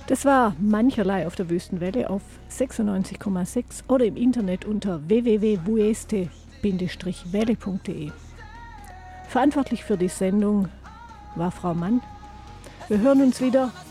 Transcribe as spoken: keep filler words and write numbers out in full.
Das war Mancherlei auf der Wüstenwelle auf sechsundneunzig Komma sechs oder im Internet unter w w w punkt wueste Bindestrich welle punkt de. Verantwortlich für die Sendung war Frau Mann. Wir hören uns wieder